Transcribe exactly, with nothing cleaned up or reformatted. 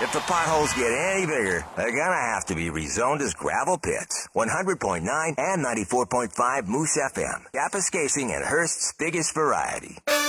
If the potholes get any bigger, they're gonna have to be rezoned as gravel pits. one hundred point nine and ninety-four point five Moose F M. Kapuskasing and Hearst's biggest variety.